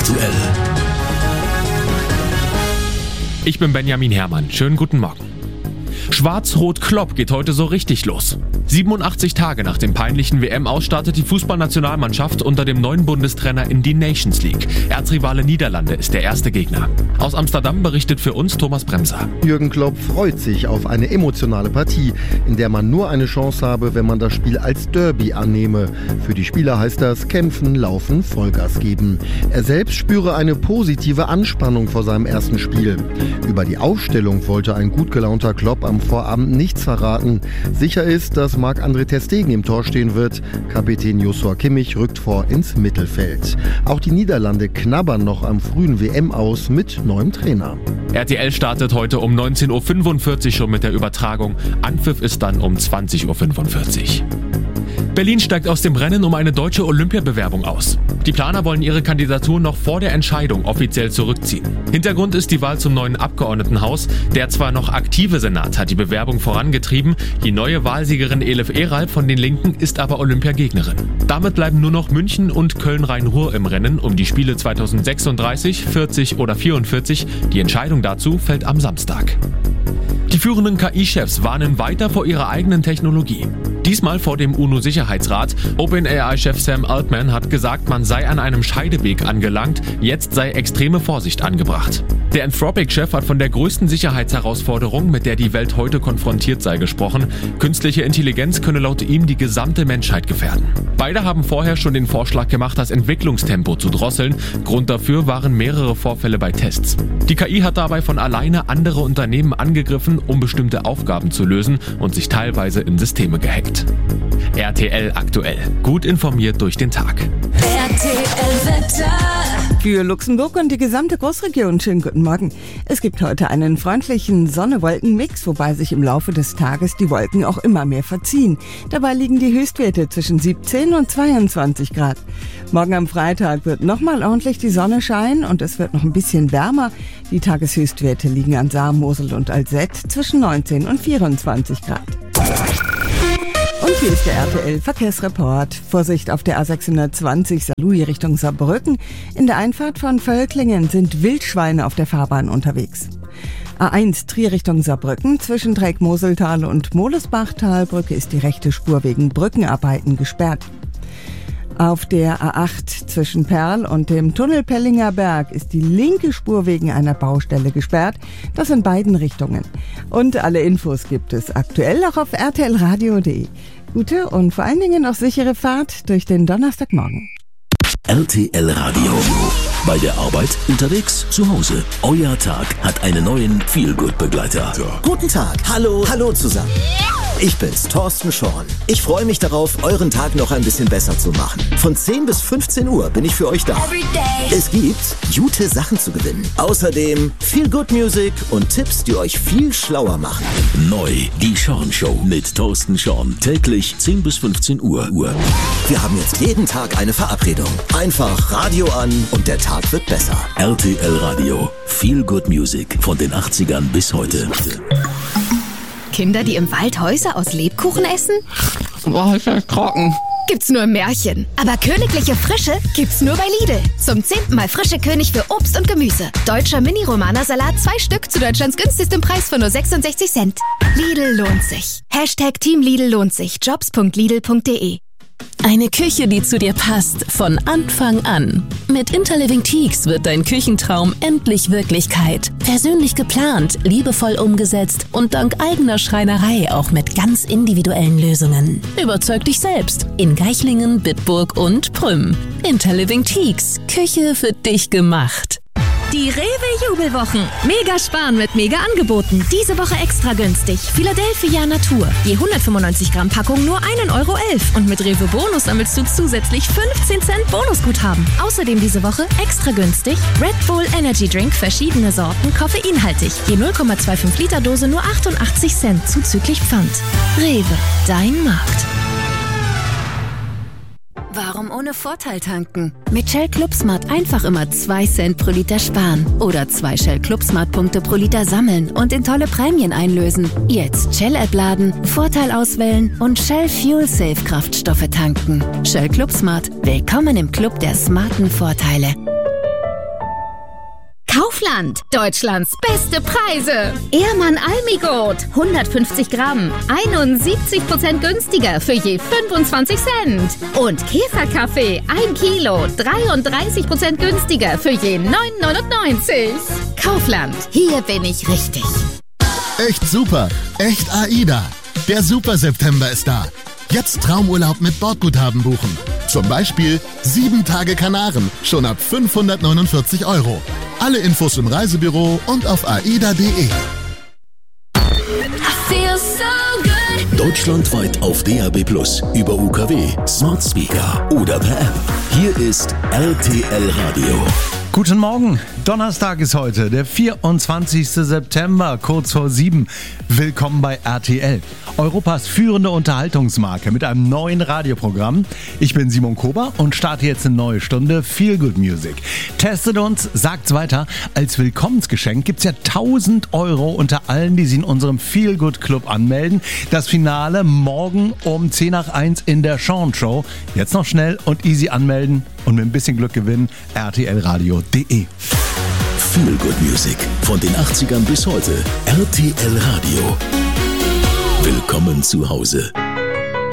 aktuell. Ich bin Benjamin Herrmann. Schönen guten Morgen. Schwarz-Rot-Klopp geht heute so richtig los. 87 Tage nach dem peinlichen WM-Aus startet die Fußballnationalmannschaft unter dem neuen Bundestrainer in die Nations League. Erzrivale Niederlande ist der erste Gegner. Aus Amsterdam berichtet für uns Thomas Bremser. Jürgen Klopp freut sich auf eine emotionale Partie, in der man nur eine Chance habe, wenn man das Spiel als Derby annehme. Für die Spieler heißt das kämpfen, laufen, Vollgas geben. Er selbst spüre eine positive Anspannung vor seinem ersten Spiel. Über die Aufstellung wollte ein gut gelaunter Klopp am Vorabend nichts verraten. Sicher ist, dass Marc-André ter Stegen im Tor stehen wird. Kapitän Joshua Kimmich rückt vor ins Mittelfeld. Auch die Niederlande knabbern noch am frühen WM-Aus mit neuem Trainer. RTL startet heute um 19.45 Uhr schon mit der Übertragung. Anpfiff ist dann um 20.45 Uhr. Berlin steigt aus dem Rennen um eine deutsche Olympiabewerbung aus. Die Planer wollen ihre Kandidatur noch vor der Entscheidung offiziell zurückziehen. Hintergrund ist die Wahl zum neuen Abgeordnetenhaus. Der zwar noch aktive Senat hat die Bewerbung vorangetrieben, die neue Wahlsiegerin Elif Eralp von den Linken ist aber Olympiagegnerin. Damit bleiben nur noch München und Köln-Rhein-Ruhr im Rennen um die Spiele 2036, 40 oder 44. Die Entscheidung dazu fällt am Samstag. Die führenden KI-Chefs warnen weiter vor ihrer eigenen Technologie. Diesmal vor dem UNO-Sicherheitsrat. OpenAI-Chef Sam Altman hat gesagt, man sei an einem Scheideweg angelangt. Jetzt sei extreme Vorsicht angebracht. Der Anthropic-Chef hat von der größten Sicherheitsherausforderung, mit der die Welt heute konfrontiert sei, gesprochen. Künstliche Intelligenz könne laut ihm die gesamte Menschheit gefährden. Beide haben vorher schon den Vorschlag gemacht, das Entwicklungstempo zu drosseln. Grund dafür waren mehrere Vorfälle bei Tests. Die KI hat dabei von alleine andere Unternehmen angegriffen, um bestimmte Aufgaben zu lösen und sich teilweise in Systeme gehackt. RTL aktuell. Gut informiert durch den Tag. RTL Wetter. Für Luxemburg und die gesamte Großregion schönen guten Morgen. Es gibt heute einen freundlichen Sonne-Wolken-Mix, wobei sich im Laufe des Tages die Wolken auch immer mehr verziehen. Dabei liegen die Höchstwerte zwischen 17 und 22 Grad. Morgen am Freitag wird nochmal ordentlich die Sonne scheinen und es wird noch ein bisschen wärmer. Die Tageshöchstwerte liegen an Saar, Mosel und Alzett zwischen 19 und 24 Grad. Und hier ist der RTL-Verkehrsreport. Vorsicht auf der A620 Saarlouis Richtung Saarbrücken. In der Einfahrt von Völklingen sind Wildschweine auf der Fahrbahn unterwegs. A1 Trier Richtung Saarbrücken. Zwischen Dreieck-Moseltal und Molesbach-Talbrücke ist die rechte Spur wegen Brückenarbeiten gesperrt. Auf der A8 zwischen Perl und dem Tunnel Pellinger Berg ist die linke Spur wegen einer Baustelle gesperrt. Das in beiden Richtungen. Und alle Infos gibt es aktuell auch auf rtlradio.de. Gute und vor allen Dingen auch sichere Fahrt durch den Donnerstagmorgen. RTL Radio. Bei der Arbeit, unterwegs, zu Hause. Euer Tag hat einen neuen Feel-Good-Begleiter. Guten Tag. Hallo zusammen. Ich bin's, Thorsten Schorn. Ich freue mich darauf, euren Tag noch ein bisschen besser zu machen. Von 10 bis 15 Uhr bin ich für euch da. Es gibt gute Sachen zu gewinnen. Außerdem viel Good Music und Tipps, die euch viel schlauer machen. Neu, die Schorn Show mit Thorsten Schorn. Täglich 10 bis 15 Uhr. Wir haben jetzt jeden Tag eine Verabredung. Einfach Radio an und der Tag wird besser. RTL Radio. Feel Good Music von den 80ern bis heute. Kinder, die im Wald Häuser aus Lebkuchen essen? Boah, ist das trocken. Gibt's nur im Märchen. Aber königliche Frische gibt's nur bei Lidl. Zum 10. Mal frische König für Obst und Gemüse. Deutscher Mini-Romana-Salat 2 Stück zu Deutschlands günstigstem Preis von nur 66 Cent. Lidl lohnt sich. #Team Lidl lohnt sich. Jobs.lidl.de. Eine Küche, die zu dir passt, von Anfang an. Mit Interliving Teaks wird dein Küchentraum endlich Wirklichkeit. Persönlich geplant, liebevoll umgesetzt und dank eigener Schreinerei auch mit ganz individuellen Lösungen. Überzeug dich selbst. In Geichlingen, Bitburg und Prüm. Interliving Teaks. Küche für dich gemacht. Die Rewe-Jubelwochen. Mega sparen mit Mega-Angeboten. Diese Woche extra günstig. Philadelphia Natur. Je 195 Gramm Packung nur 1,11 € und mit Rewe Bonus sammelst du zusätzlich 15 Cent Bonusguthaben. Außerdem diese Woche extra günstig Red Bull Energy Drink, verschiedene Sorten, koffeinhaltig. Je 0,25 Liter Dose nur 88 Cent zuzüglich Pfand. Rewe, dein Markt. Warum ohne Vorteil tanken? Mit Shell Club Smart einfach immer 2 Cent pro Liter sparen. Oder 2 Shell Club Smart Punkte pro Liter sammeln und in tolle Prämien einlösen. Jetzt Shell-App laden, Vorteil auswählen und Shell Fuel Safe Kraftstoffe tanken. Shell Club Smart. Willkommen im Club der smarten Vorteile. Kaufland. Deutschlands beste Preise. Ehrmann Almigold. 150 Gramm. 71% günstiger für je 25 Cent. Und Käferkaffee. 1 Kilo. 33% günstiger für je 9,99. Kaufland. Hier bin ich richtig. Echt super. Echt AIDA. Der Super September ist da. Jetzt Traumurlaub mit Bordguthaben buchen. Zum Beispiel 7 Tage Kanaren, schon ab 549 €. Alle Infos im Reisebüro und auf aida.de. Deutschlandweit auf DAB+, über UKW, Smart Speaker oder per App. Hier ist RTL Radio. Guten Morgen, Donnerstag ist heute, der 24. September, kurz vor 7. Willkommen bei RTL, Europas führende Unterhaltungsmarke mit einem neuen Radioprogramm. Ich bin Simon Kober und starte jetzt eine neue Stunde Feel Good Music. Testet uns, sagt's weiter. Als Willkommensgeschenk gibt's ja 1.000 € unter allen, die sich in unserem Feel Good Club anmelden. Das Finale morgen um 10 nach 1 in der Sean Show. Jetzt noch schnell und easy anmelden und mit ein bisschen Glück gewinnen. RTLradio.de. Feel Good Music von den 80ern bis heute. RTL Radio. Willkommen zu Hause.